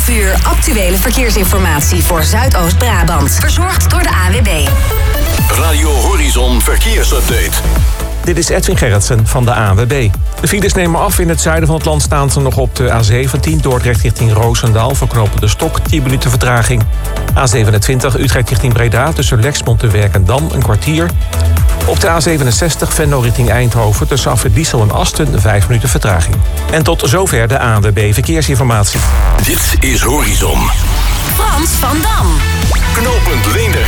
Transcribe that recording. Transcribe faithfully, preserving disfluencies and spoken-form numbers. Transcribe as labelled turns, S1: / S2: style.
S1: twaalf uur actuele verkeersinformatie voor Zuidoost-Brabant. Verzorgd door de A W B.
S2: Radio Horizon Verkeersupdate.
S3: Dit is Edwin Gerritsen van de A W B. De files nemen af. In het zuiden van het land staan ze nog op de A zeventien... Dordrecht richting Roosendaal, voor knooppunt De Stok, tien minuten vertraging. A zevenentwintig Utrecht richting Breda, tussen Lexmond en Werkendam, een kwartier. Op de A zevenenzestig Venlo richting Eindhoven, tussen Afrit Diesel en Asten, vijf minuten vertraging. En tot zover de A W B Verkeersinformatie.
S2: Dit is Horizon.
S1: Frans van Dam.
S2: Knooppunt Leender.